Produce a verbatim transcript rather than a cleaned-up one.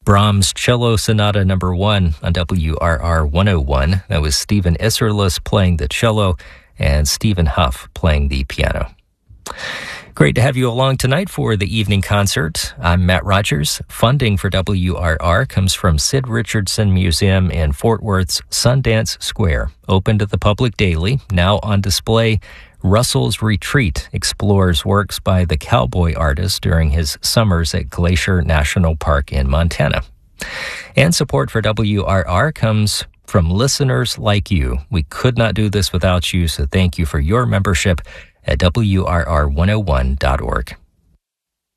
Brahms Cello Sonata Number one on W R R one oh one. That was Stephen Isserlis playing the cello and Stephen Huff playing the piano. Great to have you along tonight for the evening concert. I'm Matt Rogers. Funding for W R R comes from Sid Richardson Museum in Fort Worth's Sundance Square. Open to the public daily, now on display. Russell's Retreat explores works by the cowboy artist during his summers at Glacier National Park in Montana. And support for W R R comes from listeners like you. We could not do this without you, so thank you for your membership at W R R one oh one dot org.